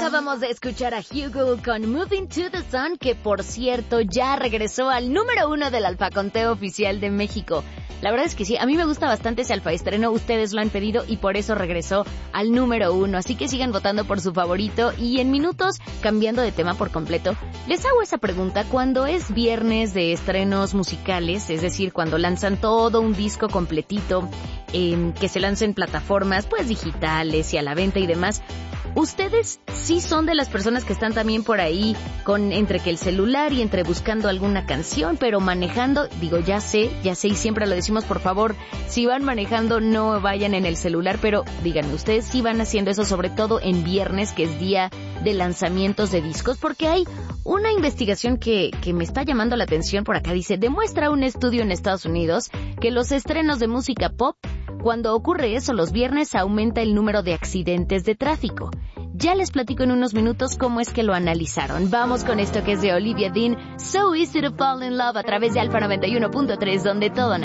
Acabamos de escuchar a Hugo con Moving to the Sun, que por cierto ya regresó al número 1 del alfaconteo oficial de México. La verdad es que sí, a mí me gusta bastante ese alfaestreno, ustedes lo han pedido y por eso regresó al número 1. Así que sigan votando por su favorito y en minutos, cambiando de tema por completo, les hago esa pregunta. Cuando es viernes de estrenos musicales, es decir, cuando lanzan todo un disco completito, que se lanza en plataformas pues digitales y a la venta y demás, ¿ustedes sí son de las personas que están también por ahí con entre que el celular y entre buscando alguna canción, pero manejando? Digo, ya sé y siempre lo decimos, por favor, si van manejando no vayan en el celular, pero díganme, ¿ustedes sí van haciendo eso, sobre todo en viernes, que es día de lanzamientos de discos? Porque hay una investigación que me está llamando la atención por acá. Dice, demuestra un estudio en Estados Unidos que los estrenos de música pop, cuando ocurre eso los viernes, aumenta el número de accidentes de tráfico. Ya les platico en unos minutos cómo es que lo analizaron. Vamos con esto que es de Olivia Dean, So Easy to Fall in Love, a través de Alfa 91.3, donde todo